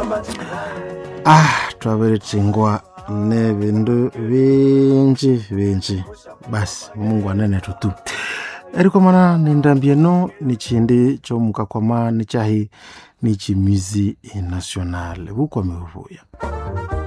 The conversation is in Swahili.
Twaberechingwa nebindu binji basi Mungu anene tutu eriko mana nindambieno nichindi chomuka kwama nichahi nichimizi national bukwame buvuya.